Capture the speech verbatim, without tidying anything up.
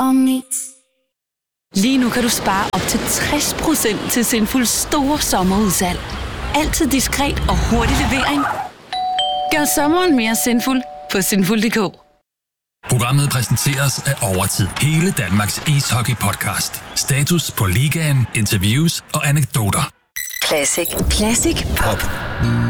og Meet. Lige nu kan du spare op til tres procent til Sinful store sommerudsalg. Altid diskret og hurtig levering. Gør sommeren mere sinful på sinful punktum d k. Programmet præsenteres af Overtid, hele Danmarks ishockey-podcast. Status på ligaen, interviews og anekdoter. Classic. Classic Pop.